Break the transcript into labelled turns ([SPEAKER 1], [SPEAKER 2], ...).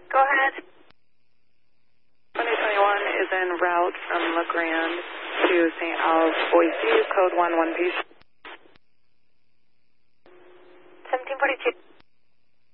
[SPEAKER 1] Go ahead.
[SPEAKER 2] 2021 is en route from La Grande to St. Al's, Boise, code 11 piece.
[SPEAKER 1] 1742.